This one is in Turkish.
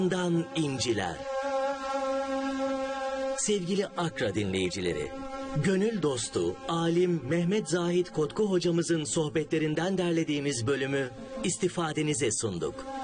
Dan inciler. Sevgili Akra dinleyicileri, gönül dostu, alim Mehmet Zahit Kotku hocamızın sohbetlerinden derlediğimiz bölümü istifadenize sunduk.